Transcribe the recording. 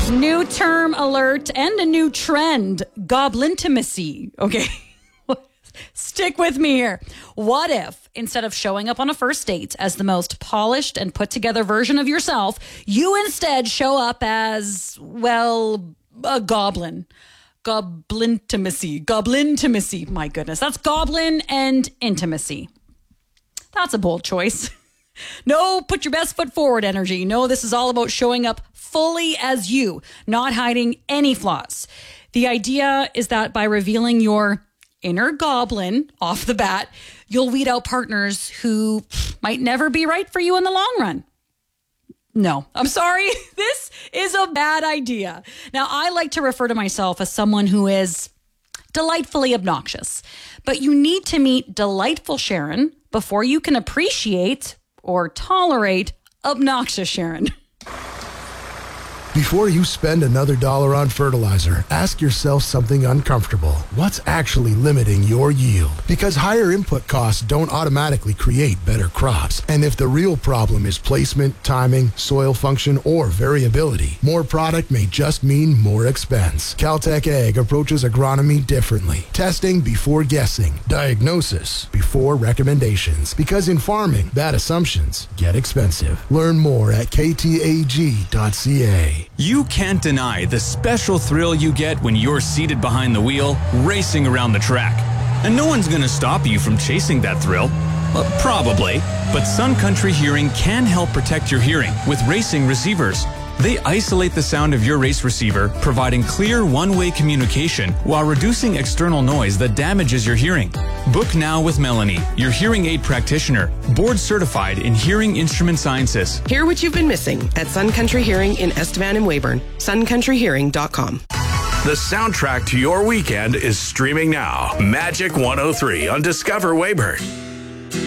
New term alert and a new trend, goblintimacy. Okay, stick with me here. What if, instead of showing up on a first date as the most polished and put together version of yourself, you instead show up as, well, a goblin? Goblintimacy. My goodness, that's goblin and intimacy. That's a bold choice. No, put your best foot forward energy. No, this is all about showing up fully as you, not hiding any flaws. The idea is that by revealing your inner goblin off the bat, you'll weed out partners who might never be right for you in the long run. No, I'm sorry. This is a bad idea. Now, I like to refer to myself as someone who is delightfully obnoxious, but you need to meet delightful Sharon before you can appreciate or tolerate obnoxious Sharon. Before you spend another dollar on fertilizer, ask yourself something uncomfortable. What's actually limiting your yield? Because higher input costs don't automatically create better crops. And if the real problem is placement, timing, soil function, or variability, more product may just mean more expense. Caltech Ag approaches agronomy differently. Testing before guessing. Diagnosis before recommendations. Because in farming, bad assumptions get expensive. Learn more at ktag.ca. You can't deny the special thrill you get when you're seated behind the wheel, racing around the track. And no one's going to stop you from chasing that thrill. Probably. But Sun Country Hearing can help protect your hearing with racing receivers. They isolate the sound of your race receiver, providing clear one-way communication while reducing external noise that damages your hearing. Book now with Melanie, your hearing aid practitioner, board certified in hearing instrument sciences. Hear what you've been missing at Sun Country Hearing in Estevan and Weyburn. suncountryhearing.com. The soundtrack to your weekend is streaming now. Magic 103 on Discover Weyburn.